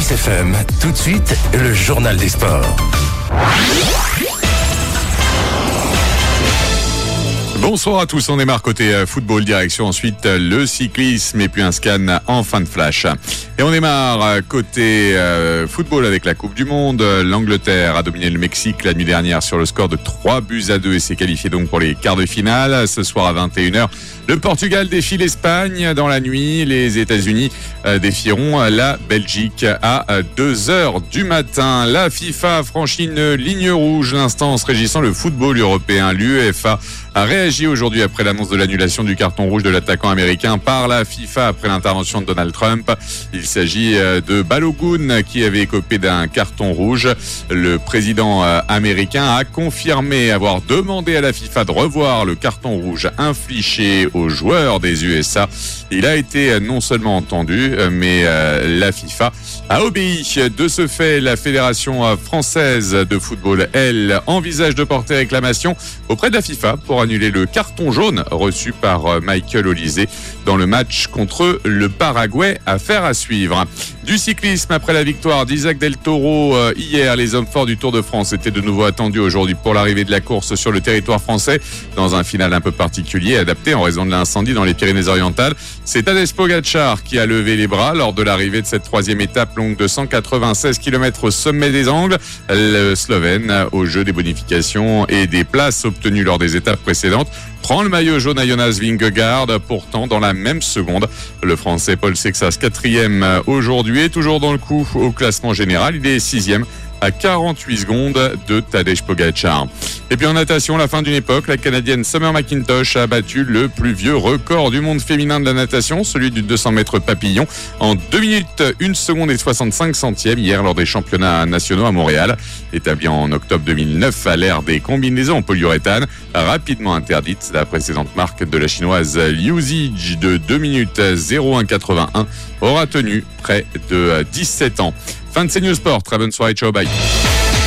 Kiss FM, tout de suite, le journal des sports. Bonsoir à tous, on démarre côté football, direction ensuite le cyclisme et puis un scan en fin de flash. Et on démarre côté football avec la Coupe du Monde. L'Angleterre a dominé le Mexique la nuit dernière sur le score de 3-2 et s'est qualifié donc pour les quarts de finale. Ce soir à 21h, le Portugal défie l'Espagne dans la nuit. Les États-Unis défieront la Belgique à 2h du matin. La FIFA a franchi une ligne rouge, l'instance régissant le football européen. L'UEFA a réagi aujourd'hui après l'annonce de l'annulation du carton rouge de l'attaquant américain par la FIFA après l'intervention de Donald Trump. Il s'agit de Balogun qui avait écopé d'un carton rouge. Le président américain a confirmé avoir demandé à la FIFA de revoir le carton rouge infligé aux joueurs des USA. Il a été non seulement entendu, mais la FIFA a obéi. De ce fait, la Fédération française de football, elle, envisage de porter réclamation auprès de la FIFA pour annuler le carton jaune reçu par Michael Olise dans le match contre le Paraguay. Affaire à suivre. Du cyclisme, après la victoire d'Isaac Del Toro hier, les hommes forts du Tour de France étaient de nouveau attendus aujourd'hui pour l'arrivée de la course sur le territoire français dans un final un peu particulier adapté en raison de l'incendie dans les Pyrénées-Orientales. C'est Tadej Pogačar qui a levé les bras lors de l'arrivée de cette troisième étape longue de 196 km au sommet des Angles. Le Slovène, au jeu des bonifications et des places obtenues lors des étapes précédentes, prend le maillot jaune à Jonas Vingegaard. Pourtant, dans la même seconde, le Français Paul Sexas, 4e aujourd'hui, est toujours dans le coup au classement général. Il est 6e à 48 secondes de Tadej Pogačar. Et puis en natation, la fin d'une époque, la Canadienne Summer McIntosh a battu le plus vieux record du monde féminin de la natation, celui du 200 mètres papillon, en 2 minutes, 1 seconde et 65 centièmes hier lors des championnats nationaux à Montréal. Établie en octobre 2009 à l'ère des combinaisons en polyuréthane, rapidement interdite, la précédente marque de la chinoise Liu Zi de 2 minutes 01,81 aura tenu près de 17 ans. Fin de CNews Sport. Très bonne soirée. Ciao, bye.